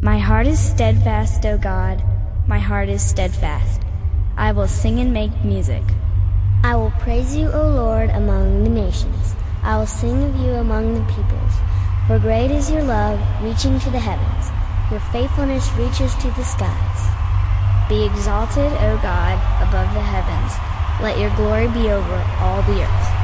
My heart is steadfast, O God, my heart is steadfast. I will sing and make music. I will praise you, O Lord, among the nations. I will sing of you among the peoples. For great is your love, reaching to the heavens. Your faithfulness reaches to the skies. Be exalted, O God, above the heavens. Let your glory be over all the earth.